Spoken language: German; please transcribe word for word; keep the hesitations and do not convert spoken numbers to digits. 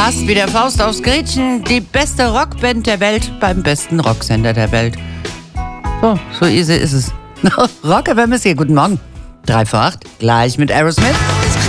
Passt wie der Faust aufs Gretchen. Die beste Rockband der Welt beim besten Rocksender der Welt. So, so easy ist es. Rock F M ist hier. Guten Morgen. drei vor acht. Gleich mit Aerosmith.